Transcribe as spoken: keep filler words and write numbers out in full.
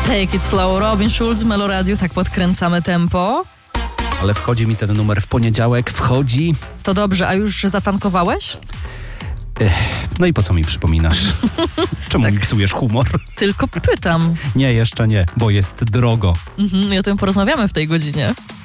Take It Slow, Robin Schulz, Meloradiu, tak podkręcamy tempo. Ale wchodzi mi ten numer w poniedziałek, wchodzi. To dobrze, a już zatankowałeś? Ech, no i po co mi przypominasz? Czemu tak mi psujesz humor? Tylko pytam. Nie, jeszcze nie, bo jest drogo. Mhm, i o tym porozmawiamy w tej godzinie.